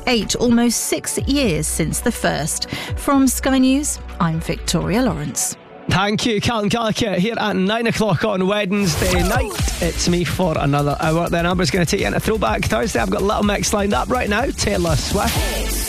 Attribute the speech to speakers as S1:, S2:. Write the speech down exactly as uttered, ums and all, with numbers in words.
S1: eight, almost six years since the first. From Sky News, I'm Victoria Lawrence.
S2: Thank you, Carlton Calicut, here at nine o'clock on Wednesday night. It's me for another hour. Then Amber's going to take you into Throwback Thursday. I've got Little Mix lined up right now. Taylor Swift.